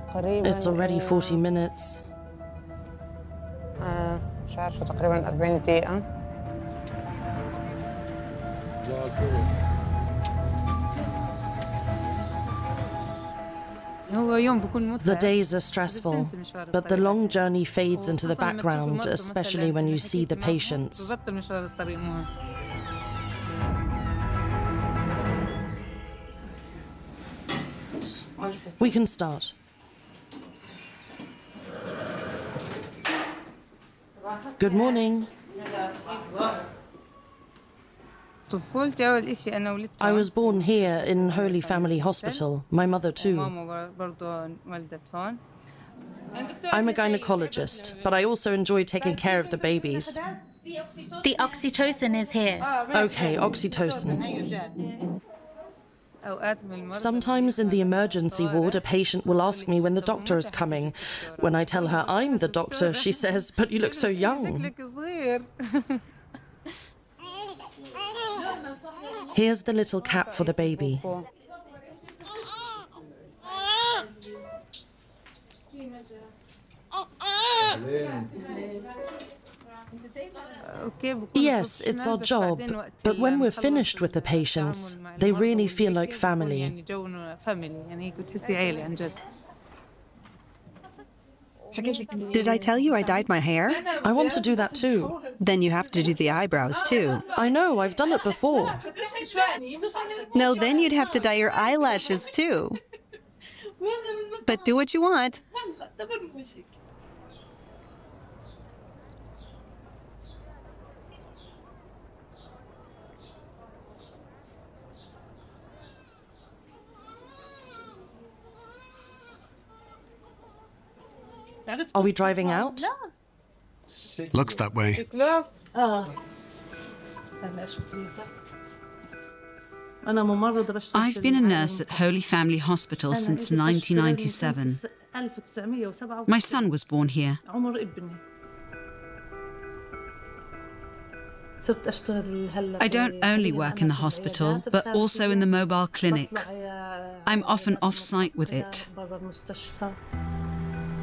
It's already 40 minutes. مش عارفة تقريبا 40 دقيقة. The days are stressful, but the long journey fades into the background, especially when you see the patients. We can start. Good morning. I was born here in Holy Family Hospital, my mother too. I'm a gynecologist, but I also enjoy taking care of the babies. The oxytocin is here. Okay, oxytocin. Sometimes in the emergency ward, a patient will ask me when the doctor is coming. When I tell her I'm the doctor, she says, "But you look so young." Here's the little cap for the baby. Yes, it's our job, but when we're finished with the patients, they really feel like family. Did I tell you I dyed my hair? I want to do that too. Then you have to do the eyebrows too. I know, I've done it before. No, then you'd have to dye your eyelashes too. But do what you want. Are we driving out? Looks that way. I've been a nurse at Holy Family Hospital since 1997. My son was born here. I don't only work in the hospital, but also in the mobile clinic. I'm often off-site with it.